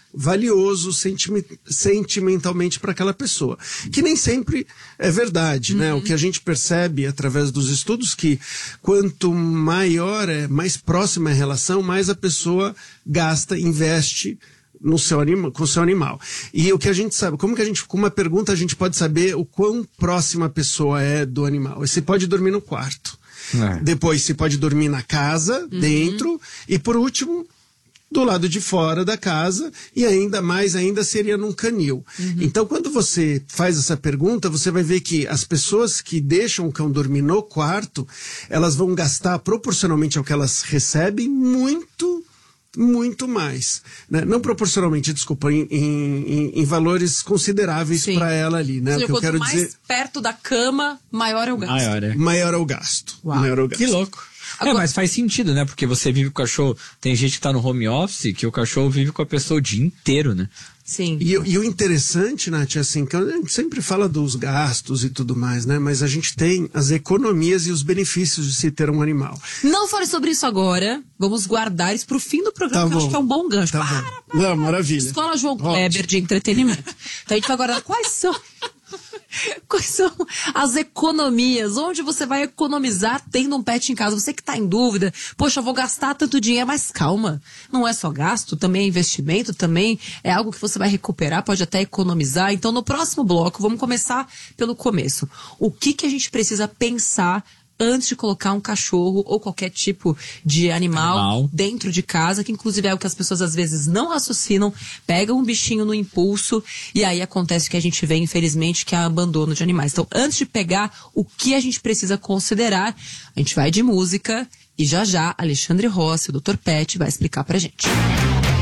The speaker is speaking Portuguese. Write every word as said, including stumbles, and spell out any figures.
valioso sentime- sentimentalmente para aquela pessoa. Que nem sempre é verdade, uhum. né? O que a gente percebe através dos estudos que quanto maior é, mais próxima é a relação, mais a pessoa gasta, investe no seu anima, com o seu animal. E o que a gente sabe, como que a gente, com uma pergunta a gente pode saber o quão próxima a pessoa é do animal? Você pode dormir no quarto. É. Depois você pode dormir na casa, uhum. dentro, e por último, do lado de fora da casa, e ainda mais ainda seria num canil. Uhum. Então, quando você faz essa pergunta, você vai ver que as pessoas que deixam o cão dormir no quarto, elas vão gastar proporcionalmente ao que elas recebem muito muito mais, né? Não proporcionalmente, desculpa, em, em, em valores consideráveis para ela ali, né? Ou seja, o que eu quero mais dizer, perto da cama, maior é o gasto. Maior é, maior é o gasto. Maior é o gasto. Que louco. Agora... É, mas faz sentido, né? Porque você vive com o cachorro, tem gente que tá no home office, que o cachorro vive com a pessoa o dia inteiro, né? Sim. E, e o interessante, Nath, é assim, que a gente sempre fala dos gastos e tudo mais, né? Mas a gente tem as economias e os benefícios de se ter um animal. Não fale sobre isso agora. Vamos guardar isso pro fim do programa, tá que eu bom. acho que é um bom gancho. Tá para, bom. para, Não, maravilha. Escola João Kleber de entretenimento. Então a gente vai guardar quais são... Quais são as economias? Onde você vai economizar tendo um pet em casa? Você que está em dúvida, poxa, eu vou gastar tanto dinheiro, mas calma, não é só gasto, também é investimento, também é algo que você vai recuperar, pode até economizar. Então no próximo bloco, vamos começar pelo começo. O que que a gente precisa pensar antes de colocar um cachorro ou qualquer tipo de animal, animal dentro de casa, que inclusive é o que as pessoas às vezes não raciocinam, pegam um bichinho no impulso e aí acontece o que a gente vê, infelizmente, que é abandono de animais. Então, antes de pegar o que a gente precisa considerar, a gente vai de música e já já Alexandre Rossi, o doutor Pet, vai explicar pra gente.